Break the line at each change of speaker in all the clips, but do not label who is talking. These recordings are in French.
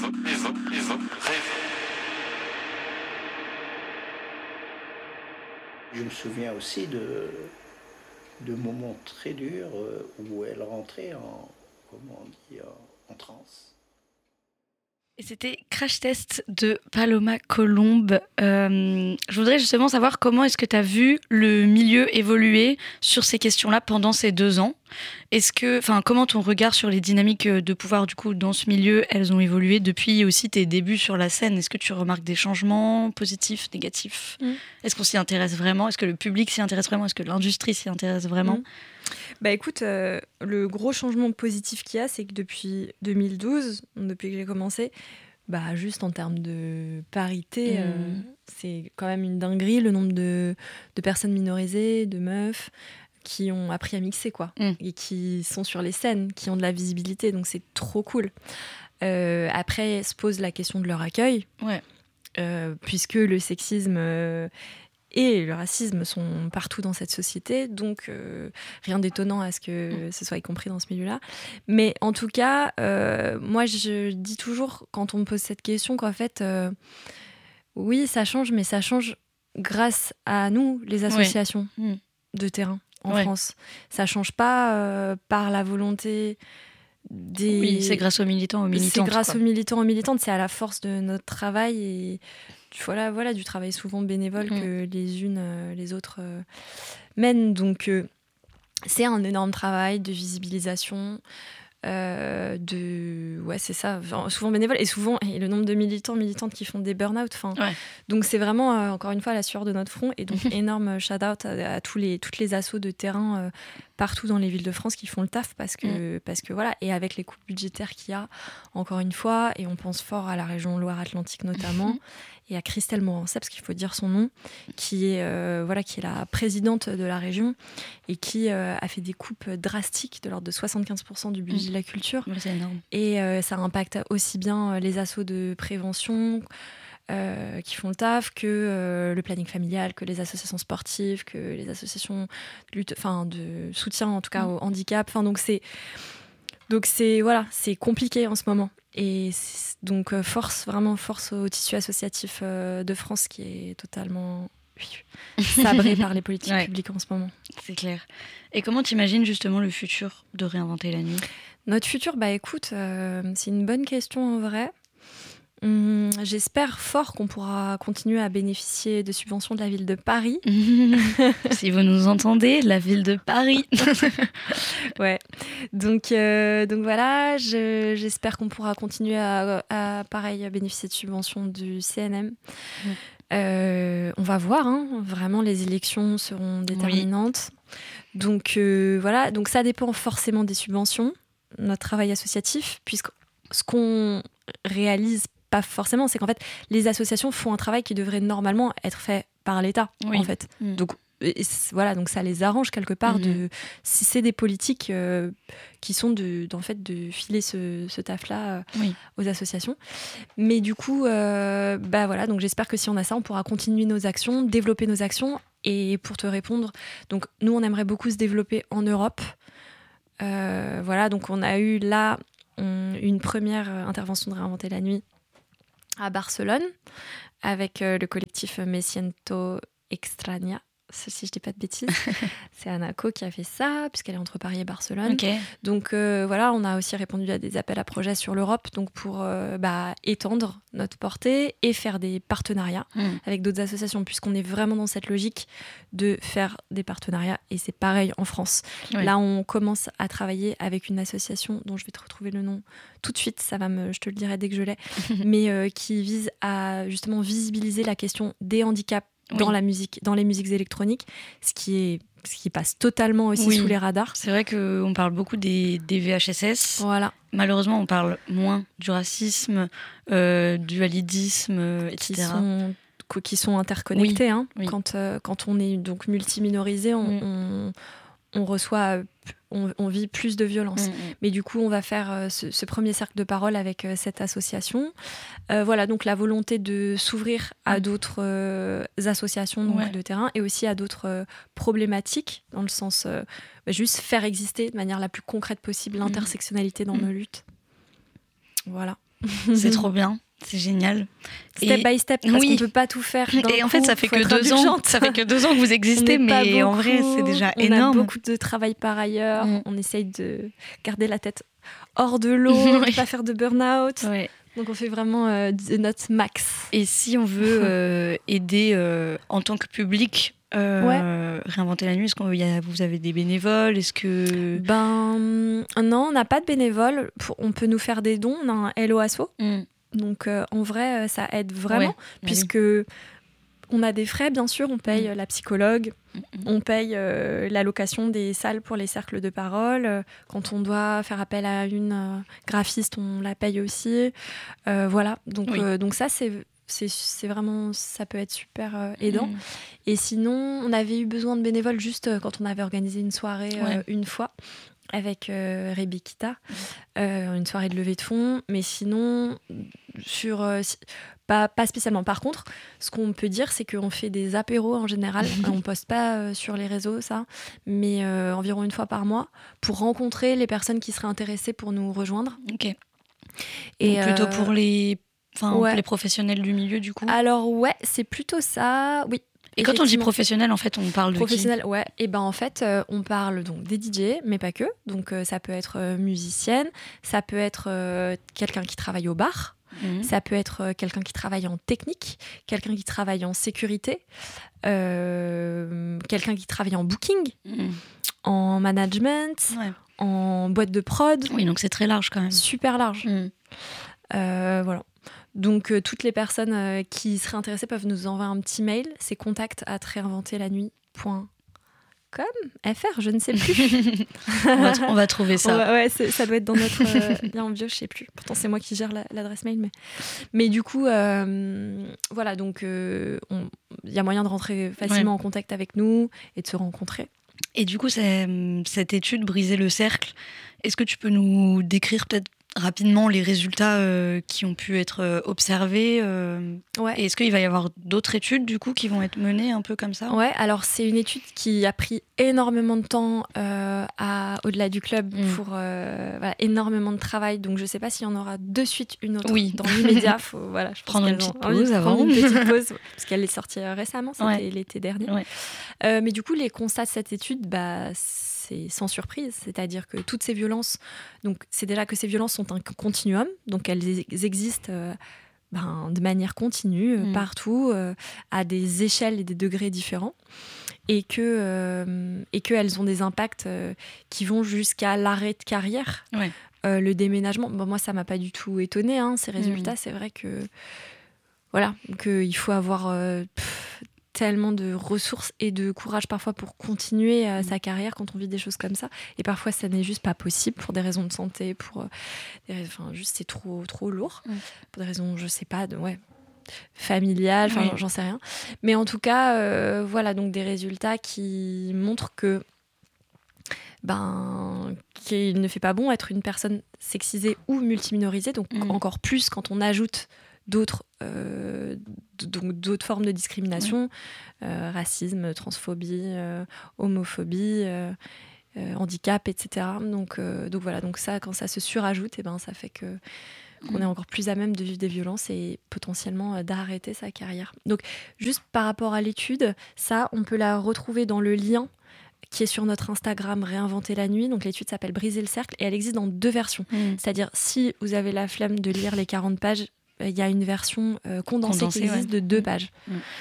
Je me souviens aussi de moments très durs où elle rentrait comment on dit, en transe.
Et c'était Crash Test de Paloma Colombe. Je voudrais justement savoir comment est-ce que tu as vu le milieu évoluer sur ces questions-là pendant ces 2 ans. Comment ton regard sur les dynamiques de pouvoir du coup dans ce milieu, elles ont évolué depuis aussi tes débuts sur la scène. Est-ce que tu remarques des changements positifs, négatifs ? Est-ce qu'on s'y intéresse vraiment ? Est-ce que le public s'y intéresse vraiment ? Est-ce que l'industrie s'y intéresse vraiment ?
Bah écoute, le gros changement positif qu'il y a, c'est que depuis 2012, depuis que j'ai commencé, juste en termes de parité, c'est quand même une dinguerie le nombre de personnes minorisées, de meufs qui ont appris à mixer, quoi, et qui sont sur les scènes, qui ont de la visibilité, donc c'est trop cool. Après, se pose la question de leur accueil, puisque le sexisme et le racisme sont partout dans cette société, donc rien d'étonnant à ce que ce soit y compris dans ce milieu-là. Mais en tout cas, moi je dis toujours, quand on me pose cette question, qu'en fait, oui, ça change, mais ça change grâce à nous, les associations de terrain en France. Ça change pas par la volonté des...
Oui, c'est grâce aux militants, aux militantes.
C'est grâce aux militants, aux militantes, c'est à la force de notre travail et voilà, du travail souvent bénévole que les unes, les autres mènent. Donc, c'est un énorme travail de visibilisation, c'est ça, souvent bénévole, et le nombre de militants, militantes qui font des burn-out. Donc, c'est vraiment, encore une fois, la sueur de notre front. Et donc, énorme shout-out à toutes les assos de terrain partout dans les villes de France qui font le taf parce que voilà, et avec les coupes budgétaires qu'il y a, encore une fois, et on pense fort à la région Loire-Atlantique notamment, et à Christelle Morancet, parce qu'il faut dire son nom, qui est la présidente de la région et qui a fait des coupes drastiques de l'ordre de 75% du budget de la culture.
C'est énorme.
Et ça impacte aussi bien les assos de prévention qui font le taf, que le planning familial, que les associations sportives, que les associations de soutien en tout cas au handicap. Donc c'est compliqué en ce moment. Et donc force au tissu associatif de France qui est totalement sabré par les politiques publiques en ce moment.
C'est clair. Et comment t'imagines justement le futur de Réinventer la nuit ?
Notre futur, écoute, c'est une bonne question en vrai. J'espère fort qu'on pourra continuer à bénéficier de subventions de la ville de Paris.
Si vous nous entendez, la ville de Paris.
Ouais. Donc voilà, j'espère qu'on pourra continuer à pareil bénéficier de subventions du CNM. On va voir, vraiment les élections seront déterminantes. Donc voilà, donc ça dépend forcément des subventions, notre travail associatif, puisque ce qu'on réalise pas forcément, c'est qu'en fait, les associations font un travail qui devrait normalement être fait par l'État, en fait. Donc ça les arrange quelque part si c'est des politiques qui sont de filer ce taf-là aux associations. Mais du coup, donc j'espère que si on a ça, on pourra continuer nos actions, développer nos actions. Et pour te répondre, donc nous, on aimerait beaucoup se développer en Europe. Donc on a eu là une première intervention de Réinventer la nuit à Barcelone avec le collectif Me Siento Extraña, si je dis pas de bêtises. C'est Anako qui a fait ça puisqu'elle est entre Paris et Barcelone. Donc on a aussi répondu à des appels à projets sur l'Europe, donc pour étendre notre portée et faire des partenariats avec d'autres associations, puisqu'on est vraiment dans cette logique de faire des partenariats, et c'est pareil en France. Là on commence à travailler avec une association dont je vais te retrouver le nom tout de suite, je te le dirai dès que je l'ai, mais qui vise à justement visibiliser la question des handicaps dans la musique, dans les musiques électroniques, ce qui passe totalement aussi sous les radars.
C'est vrai qu'on parle beaucoup des VHSS.
Voilà.
Malheureusement, on parle moins du racisme, du validisme, etc.
Qui sont interconnectés. Quand on est donc multiminorisé, on reçoit... On vit plus de violence. Mais du coup, on va faire ce premier cercle de parole avec cette association. Donc la volonté de s'ouvrir à d'autres associations de terrain et aussi à d'autres problématiques, dans le sens juste faire exister de manière la plus concrète possible l'intersectionnalité dans nos luttes. Voilà.
C'est trop bien. C'est génial.
Step by step, parce qu'on ne peut pas tout faire.
Et en fait, ça fait que 2 ans. Ça fait que 2 ans que vous existez, mais en vrai, c'est déjà énorme.
On a beaucoup de travail par ailleurs. On essaye de garder la tête hors de l'eau, de pas faire de burn-out. Ouais. Donc on fait vraiment de notre max.
Et si on veut aider en tant que public, Réinventer la nuit, est-ce que vous avez des bénévoles? Est-ce que...
Non, on n'a pas de bénévoles. On peut nous faire des dons. On a un Hello Asso. Donc en vrai, ça aide vraiment, puisque on a des frais, bien sûr. On paye la psychologue, on paye la location des salles pour les cercles de parole. Quand on doit faire appel à une graphiste, on la paye aussi. Voilà, donc ça, c'est vraiment, ça peut être super aidant. Et sinon, on avait eu besoin de bénévoles juste quand on avait organisé une soirée une fois avec Rebekita, une soirée de levée de fonds. Mais sinon, pas spécialement. Par contre, ce qu'on peut dire, c'est qu'on fait des apéros en général. On poste pas sur les réseaux, ça, mais environ une fois par mois pour rencontrer les personnes qui seraient intéressées pour nous rejoindre.
Ok. Et donc plutôt pour les professionnels du milieu, du coup.
Alors c'est plutôt ça, oui.
Et quand on dit professionnel, en fait, on parle de
professionnel,
qui?
Et en fait, on parle donc des DJ, mais pas que. Donc ça peut être musicienne, ça peut être quelqu'un qui travaille au bar, ça peut être quelqu'un qui travaille en technique, quelqu'un qui travaille en sécurité, quelqu'un qui travaille en booking, en management, en boîte de prod.
Oui, donc c'est très large quand même.
Super large. Voilà. Donc, toutes les personnes qui seraient intéressées peuvent nous envoyer un petit mail. C'est contact@réinventerlanuit.com, FR, je ne sais plus.
on va trouver ça.
Ça doit être dans notre lien en bio, je ne sais plus. Pourtant, c'est moi qui gère l'adresse mail. Mais du coup, voilà, donc il y a moyen de rentrer facilement en contact avec nous et de se rencontrer.
Et du coup, cette étude, Briser le cercle, est-ce que tu peux nous décrire peut-être rapidement les résultats qui ont pu être observés Et est-ce qu'il va y avoir d'autres études du coup qui vont être menées un peu comme ça?
Alors c'est une étude qui a pris énormément de temps au-delà du club pour énormément de travail, donc je ne sais pas s'il y en aura de suite une autre dans l'immédiat. Faut je
prendre une petite pause avant.
Prendre une petite pause parce qu'elle est sortie récemment, c'était l'été dernier. Mais du coup les constats de cette étude, c'est sans surprise, c'est-à-dire que toutes ces violences, donc c'est déjà que ces violences sont un continuum, donc elles existent de manière continue partout, à des échelles et des degrés différents, et qu'elles ont des impacts qui vont jusqu'à l'arrêt de carrière, le déménagement. Moi, ça m'a pas du tout étonnée, ces résultats. C'est vrai que qu'il faut avoir tellement de ressources et de courage parfois pour continuer sa carrière quand on vit des choses comme ça, et parfois ça n'est juste pas possible pour des raisons de santé, juste c'est trop lourd, pour des raisons je sais pas familiales, j'en sais rien, mais en tout cas donc des résultats qui montrent que qu'il ne fait pas bon être une personne sexisée ou multiminorisée, donc encore plus quand on ajoute d'autres formes de discrimination, racisme, transphobie, homophobie, handicap, etc. Donc voilà, donc ça, quand ça se surajoute, ça fait qu'on est encore plus à même de vivre des violences et potentiellement d'arrêter sa carrière. Donc juste par rapport à l'étude, ça, on peut la retrouver dans le lien qui est sur notre Instagram Réinventer la nuit. Donc l'étude s'appelle Briser le cercle et elle existe dans 2 versions. C'est-à-dire, si vous avez la flemme de lire les 40 pages, il y a une version condensée qui existe de 2 pages,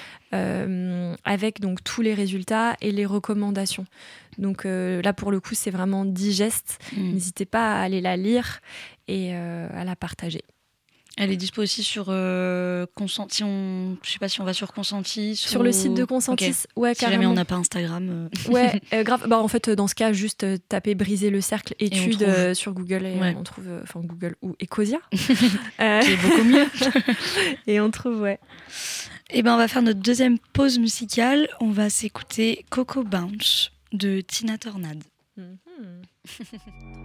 avec donc tous les résultats et les recommandations. Donc là, pour le coup, c'est vraiment digeste. N'hésitez pas à aller la lire et à la partager.
Elle est dispo aussi sur Consenti. Je sais pas si on va sur Consenti.
Sur le site de Consentis,
si jamais on n'a pas Instagram.
Grave. En fait, dans ce cas, juste tapez Briser le cercle étude sur Google et on trouve, Google ou Ecosia, qui
est beaucoup mieux.
Et on trouve,
Et on va faire notre deuxième pause musicale. On va s'écouter Coco Bounce de Tina Tornade.